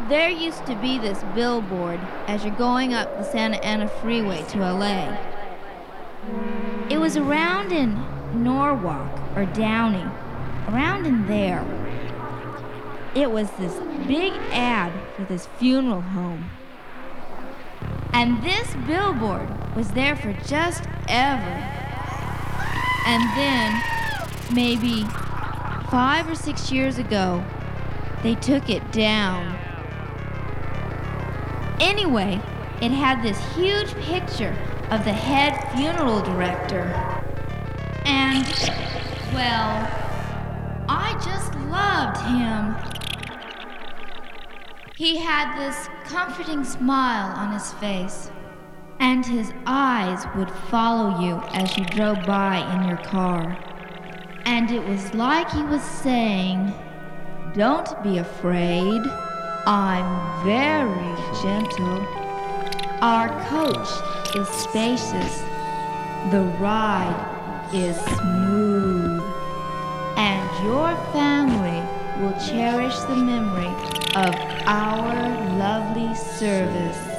There used to be this billboard as you're going up the Santa Ana freeway to LA. It was around in Norwalk or Downey, around in there. It was this big ad for this funeral home. And this billboard was there for just ever. And then, maybe 5 or 6 years ago, they took it down. Anyway, it had this huge picture of the head funeral director. And, well, I just loved him. He had this comforting smile on his face, and his eyes would follow you as you drove by in your car. And it was like he was saying, "Don't be afraid. I'm very gentle. Our coach is spacious. The ride is smooth. And your family will cherish the memory of our lovely service."